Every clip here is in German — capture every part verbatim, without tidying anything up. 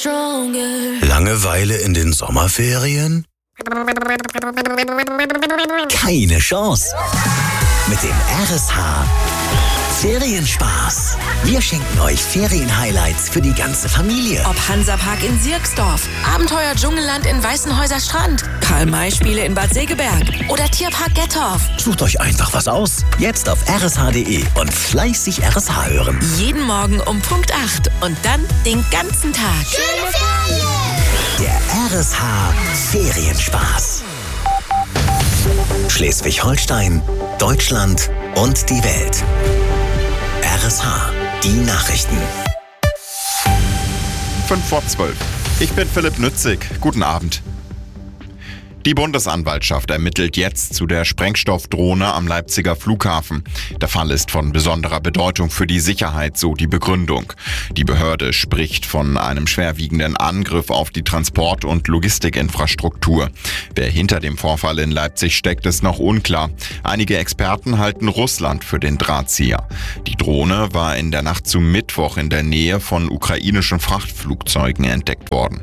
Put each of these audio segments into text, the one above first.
Langeweile in den Sommerferien? Keine Chance. Mit dem R S H Ferienspaß. Wir schenken euch Ferienhighlights für die ganze Familie. Ob Hansapark in Sierksdorf, Abenteuer Dschungelland in Weißenhäuser Strand, Karl-May-Spiele in Bad Segeberg oder Tierpark Gettorf. Sucht euch einfach was aus. Jetzt auf r s h punkt d e und fleißig R S H hören. Jeden Morgen um Punkt acht und dann den ganzen Tag. Schöne Ferien! Der R S H Ferienspaß. Schleswig-Holstein, Deutschland und die Welt. R S H, die Nachrichten. fünf vor zwölf. Ich bin Philipp Nützig. Guten Abend. Die Bundesanwaltschaft ermittelt jetzt zu der Sprengstoffdrohne am Leipziger Flughafen. Der Fall ist von besonderer Bedeutung für die Sicherheit, so die Begründung. Die Behörde spricht von einem schwerwiegenden Angriff auf die Transport- und Logistikinfrastruktur. Wer hinter dem Vorfall in Leipzig steckt, ist noch unklar. Einige Experten halten Russland für den Drahtzieher. Die Drohne war in der Nacht zum Mittwoch in der Nähe von ukrainischen Frachtflugzeugen entdeckt worden.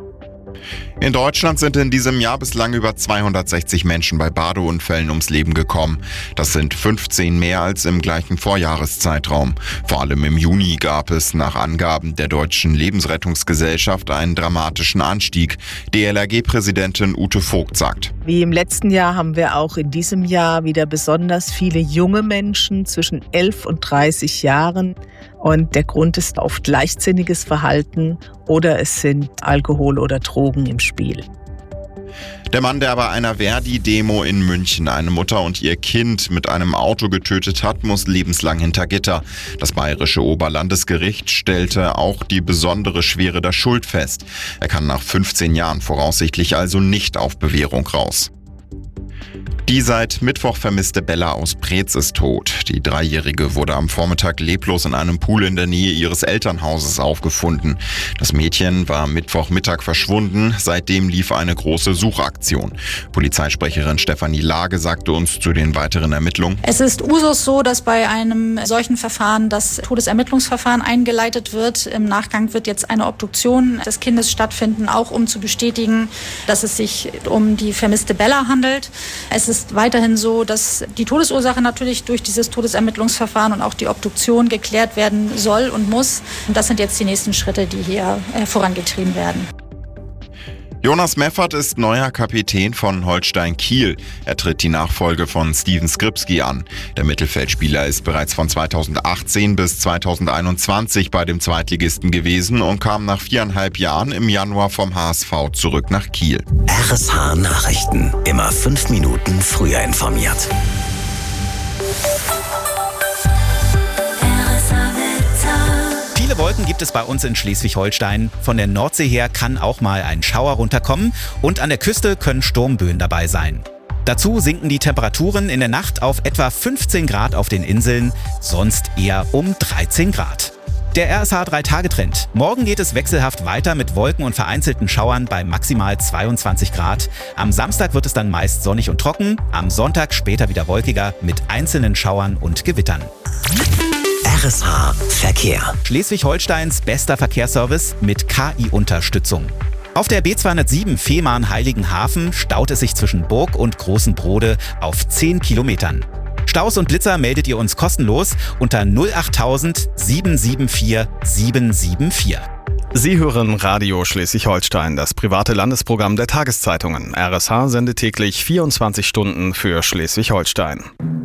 In Deutschland sind in diesem Jahr bislang über zweihundertsechzig Menschen bei Badeunfällen ums Leben gekommen. Das sind fünfzehn mehr als im gleichen Vorjahreszeitraum. Vor allem im Juni gab es nach Angaben der Deutschen Lebensrettungsgesellschaft einen dramatischen Anstieg. D L R G-Präsidentin Ute Vogt sagt: Wie im letzten Jahr haben wir auch in diesem Jahr wieder besonders viele junge Menschen zwischen elf und dreißig Jahren. Und der Grund ist oft leichtsinniges Verhalten oder es sind Alkohol oder Drogen im Spiel. Der Mann, der bei einer Verdi-Demo in München eine Mutter und ihr Kind mit einem Auto getötet hat, muss lebenslang hinter Gitter. Das bayerische Oberlandesgericht stellte auch die besondere Schwere der Schuld fest. Er kann nach fünfzehn Jahren voraussichtlich also nicht auf Bewährung raus. Die seit Mittwoch vermisste Bella aus Preetz ist tot. Die Dreijährige wurde am Vormittag leblos in einem Pool in der Nähe ihres Elternhauses aufgefunden. Das Mädchen war Mittwochmittag verschwunden. Seitdem lief eine große Suchaktion. Polizeisprecherin Stefanie Lage sagte uns zu den weiteren Ermittlungen: Es ist Usus so, dass bei einem solchen Verfahren das Todesermittlungsverfahren eingeleitet wird. Im Nachgang wird jetzt eine Obduktion des Kindes stattfinden, auch um zu bestätigen, dass es sich um die vermisste Bella handelt. Es ist weiterhin so, dass die Todesursache natürlich durch dieses Todesermittlungsverfahren und auch die Obduktion geklärt werden soll und muss. Und das sind jetzt die nächsten Schritte, die hier äh, vorangetrieben werden. Jonas Meffert ist neuer Kapitän von Holstein Kiel. Er tritt die Nachfolge von Steven Skripski an. Der Mittelfeldspieler ist bereits von zweitausendachtzehn bis zweitausendeinundzwanzig bei dem Zweitligisten gewesen und kam nach viereinhalb Jahren im Januar vom H S V zurück nach Kiel. R S H Nachrichten. Immer fünf Minuten früher informiert. Viele Wolken gibt es bei uns in Schleswig-Holstein. Von der Nordsee her kann auch mal ein Schauer runterkommen und an der Küste können Sturmböen dabei sein. Dazu sinken die Temperaturen in der Nacht auf etwa fünfzehn Grad auf den Inseln, sonst eher um dreizehn Grad. Der R S H drei Tage Trend. Morgen geht es wechselhaft weiter mit Wolken und vereinzelten Schauern bei maximal zweiundzwanzig Grad. Am Samstag wird es dann meist sonnig und trocken, am Sonntag später wieder wolkiger mit einzelnen Schauern und Gewittern. R S H Verkehr. Schleswig-Holsteins bester Verkehrsservice mit K I-Unterstützung. Auf der B zweihundertsieben Fehmarn-Heiligenhafen staut es sich zwischen Burg und Großen Brode auf zehn Kilometern. Staus und Blitzer meldet ihr uns kostenlos unter null acht null sieben sieben vier sieben sieben vier. Sie hören Radio Schleswig-Holstein, das private Landesprogramm der Tageszeitungen. R S H sendet täglich vierundzwanzig Stunden für Schleswig-Holstein.